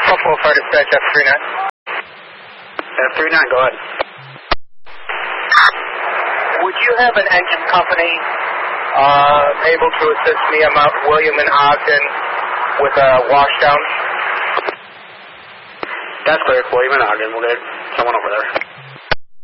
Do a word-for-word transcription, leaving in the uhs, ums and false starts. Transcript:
Buffalo Fire Dispatch F three nine. F three nine, go ahead. Would you have an engine company uh, able to assist me? I'm out William and Ogden with a washdown. That's clear. William and Ogden. We'll get someone over there.